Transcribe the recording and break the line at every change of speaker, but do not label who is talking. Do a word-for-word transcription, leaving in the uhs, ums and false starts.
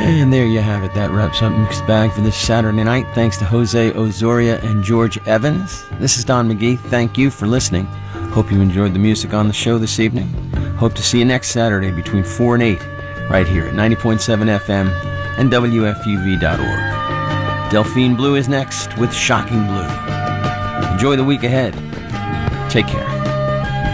And there you have it. That wraps up Mixed Bag for this Saturday night. Thanks to Jose Ozoria and George Evans. This is Don McGee. Thank you for listening. Hope you enjoyed the music on the show this evening. Hope to see you next Saturday between four and eight right here at ninety point seven F M and W F U V dot org. Delphine Blue is next with Shocking Blue. Enjoy the week ahead. Take care.